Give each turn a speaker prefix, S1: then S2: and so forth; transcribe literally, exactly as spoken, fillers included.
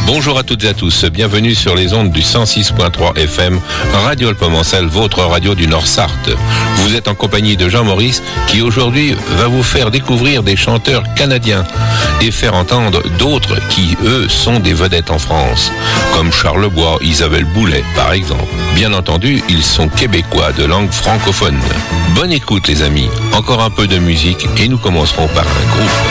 S1: Bonjour à toutes et à tous, bienvenue sur les ondes du cent six point trois F M, Radio Alpemancel, votre radio du Nord-Sarthe. Vous êtes en compagnie de Jean Maurice qui aujourd'hui va vous faire découvrir des chanteurs canadiens et faire entendre d'autres qui, eux, sont des vedettes en France, comme Charles Bois, Isabelle Boulay par exemple. Bien entendu, ils sont québécois de langue francophone. Bonne écoute les amis, encore un peu de musique et nous commencerons par un groupe.